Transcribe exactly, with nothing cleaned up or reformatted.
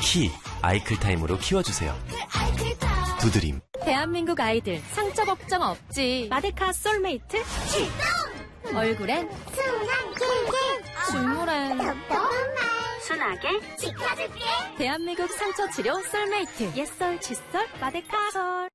키 아이클타임으로 키워주세요. 두드림. 대한민국 아이들 상처 걱정 없지. 마데카 솔메이트 출동! 얼굴엔 순한 킬킬, 눈물엔 순하게 지켜줄게. 대한민국 상처 치료 솔메이트. 옛설, 칫솔, 마데카 솔.